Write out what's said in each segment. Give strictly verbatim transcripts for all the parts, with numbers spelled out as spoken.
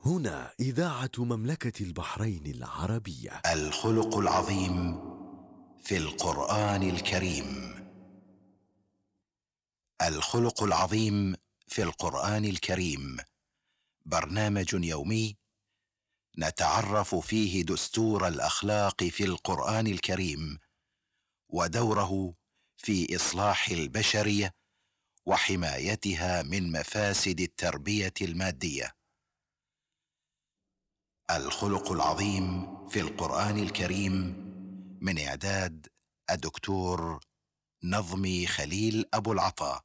هنا إذاعة مملكة البحرين العربية. الخلق العظيم في القرآن الكريم. الخلق العظيم في القرآن الكريم برنامج يومي نتعرف فيه دستور الأخلاق في القرآن الكريم ودوره في إصلاح البشرية وحمايتها من مفاسد التربية المادية. الخلق العظيم في القرآن الكريم من إعداد الدكتور نظمي خليل أبو العطا،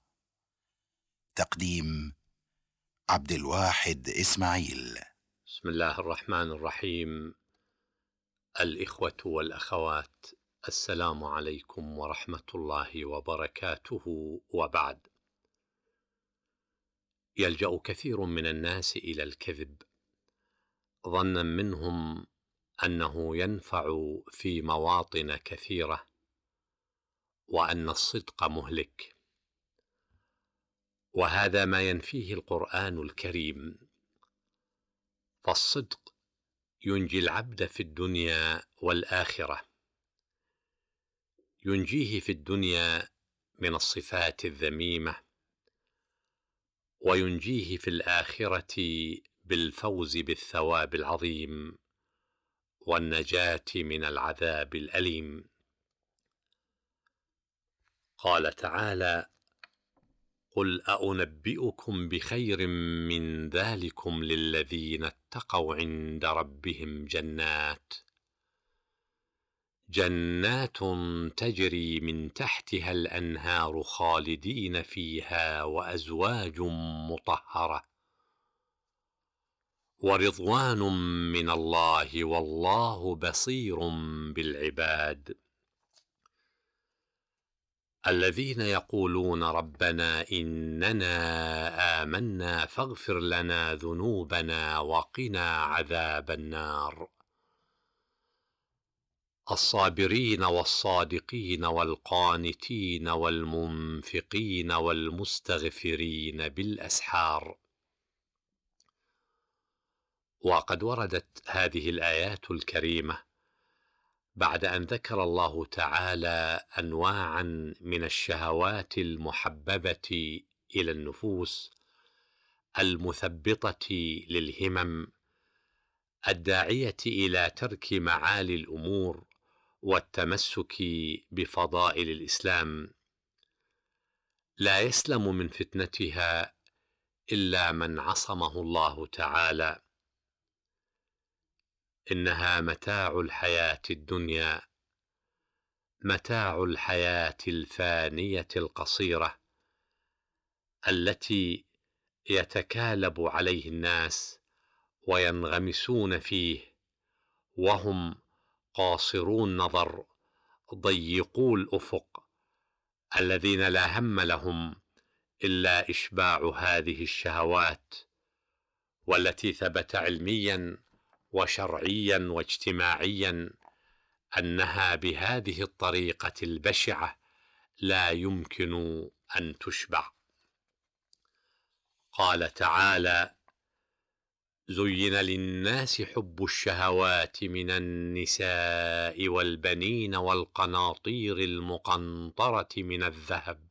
تقديم عبد الواحد إسماعيل. بسم الله الرحمن الرحيم. الإخوة والأخوات، السلام عليكم ورحمة الله وبركاته، وبعد. يلجأ كثير من الناس إلى الكذب ظنا منهم أنه ينفع في مواطن كثيرة، وأن الصدق مهلك، وهذا ما ينفيه القرآن الكريم. فالصدق ينجي العبد في الدنيا والآخرة، ينجيه في الدنيا من الصفات الذميمة، وينجيه في الآخرة بالفوز بالثواب العظيم والنجاة من العذاب الأليم. قال تعالى: قل أنبئكم بخير من ذلكم للذين اتقوا عند ربهم جنات جنات تجري من تحتها الأنهار خالدين فيها وأزواج مطهرة ورضوان من الله والله بصير بالعباد. الذين يقولون ربنا إننا آمنا فاغفر لنا ذنوبنا وقنا عذاب النار. الصابرين والصادقين والقانتين والمنفقين والمستغفرين بالأسحار. وقد وردت هذه الآيات الكريمة بعد أن ذكر الله تعالى أنواعا من الشهوات المحببة إلى النفوس المثبطة للهمم الداعية إلى ترك معالي الأمور والتمسك بفضائل الإسلام. لا يسلم من فتنتها إلا من عصمه الله تعالى. إنها متاع الحياة الدنيا، متاع الحياة الفانية القصيرة التي يتكالب عليه الناس وينغمسون فيه وهم قاصرو النظر ضيقو الأفق، الذين لا هم لهم إلا إشباع هذه الشهوات، والتي ثبت علميا وشرعيا واجتماعيا أنها بهذه الطريقة البشعة لا يمكن أن تشبع. قال تعالى: زين للناس حب الشهوات من النساء والبنين والقناطير المقنطرة من الذهب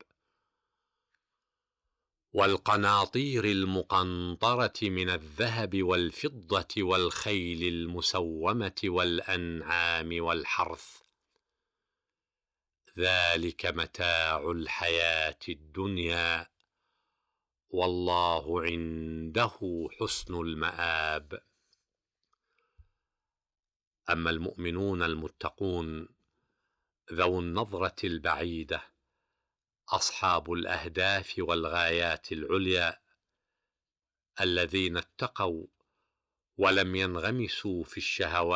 والقناطير المقنطرة من الذهب والفضة والخيل المسومة والأنعام والحرث، ذلك متاع الحياة الدنيا والله عنده حسن المآب. أما المؤمنون المتقون ذو النظرة البعيدة أصحاب الأهداف والغايات العليا، الذين اتقوا ولم ينغمسوا في الشهوات